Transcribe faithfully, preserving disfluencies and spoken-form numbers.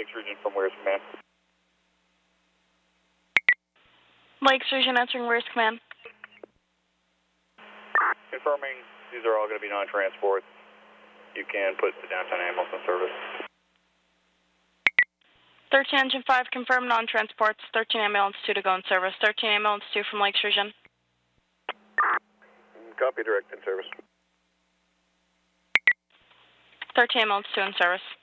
Lakes Region from Where's Command? Lakes Region answering Where's Command. Confirming these are all going to be non-transports. You can put the downtown ambulance in service. thirteen Engine five, confirm non-transports. thirteen Ambulance two to go in service. thirteen Ambulance two from Lakes Region. Copy, direct in service. thirteen Ambulance two in service.